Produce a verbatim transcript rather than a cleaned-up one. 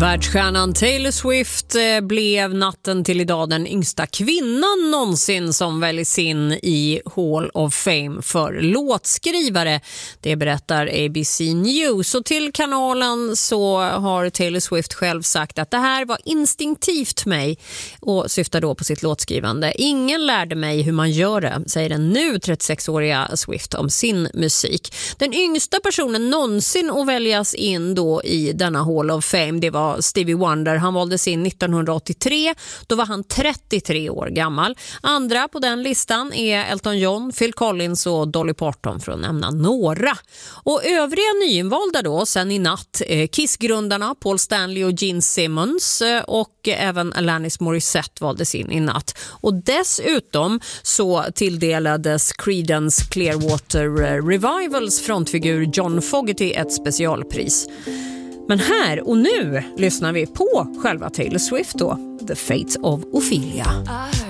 Världsstjärnan Taylor Swift blev natten till idag den yngsta kvinnan någonsin som väljs in i Hall of Fame för låtskrivare. Det berättar A B C News. Och till kanalen så har Taylor Swift själv sagt att det här var instinktivt mig, och syftar då på sitt låtskrivande. Ingen lärde mig hur man gör det, säger den nu trettiosex-åriga Swift om sin musik. Den yngsta personen någonsin att väljas in då i denna Hall of Fame, det var Stevie Wonder. Han valdes in nittonhundraåttiotre. Då var han trettiotre år gammal. Andra på den listan är Elton John, Phil Collins och Dolly Parton, för att nämna några. Och övriga nyinvalda då sen i natt, Kiss-grundarna Paul Stanley och Gene Simmons, och även Alanis Morissette valdes in i natt. Och dessutom så tilldelades Creedence Clearwater Revivals frontfigur John Fogerty ett specialpris. Men här och nu lyssnar vi på själva Taylor Swift då, The Fate of Ophelia.